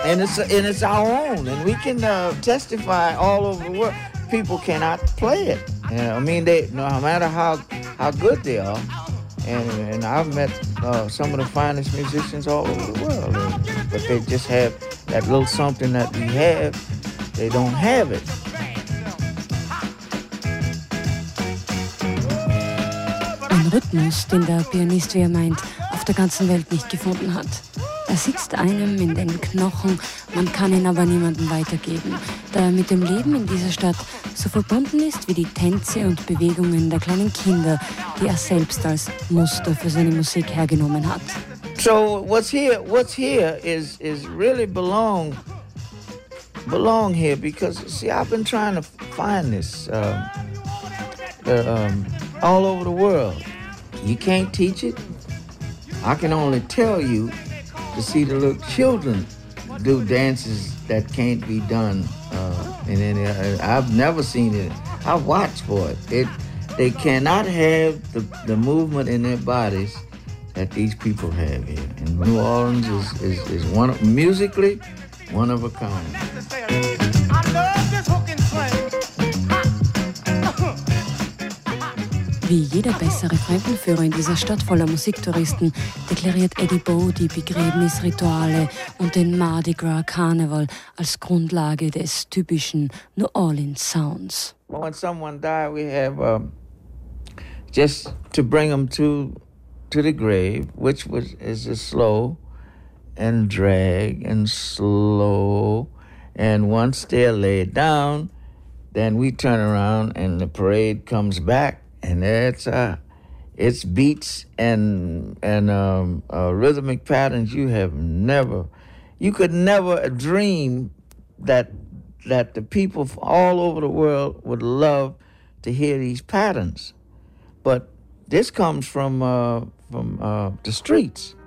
it's our own, and we can testify all over the world. People cannot play it. I mean, they no matter how good they are, and I've met some of the finest musicians all over the world, but they just have that little something that we have. They don't have it. Ein Rhythmus, den der Pianist, wie er meint, auf der ganzen Welt nicht gefunden hat. Er sitzt einem in den Knochen, man kann ihn aber niemandem weitergeben, da er mit dem Leben in dieser Stadt so verbunden ist wie die Tänze und Bewegungen der kleinen Kinder, die er selbst als Muster für seine Musik hergenommen hat. So what's here is really belong here, because see, I've been trying to find this all over the world. You can't teach it. I can only tell you to see the little children do dances that can't be done in any. I've never seen it. I've watched for it. They cannot have the movement in their bodies that these people have here. And New Orleans is musically one of a kind. Wie jeder bessere Fremdenführer in dieser Stadt voller Musiktouristen deklariert Eddie Bo die Begräbnisrituale und den Mardi Gras Karneval als Grundlage des typischen New Orleans Sounds. When someone died, we have just to bring them to the grave, which is a slow and drag and slow, and once they're laid down, then we turn around and the parade comes back. And it's beats and rhythmic patterns you could never dream that the people all over the world would love to hear these patterns. But this comes from the streets.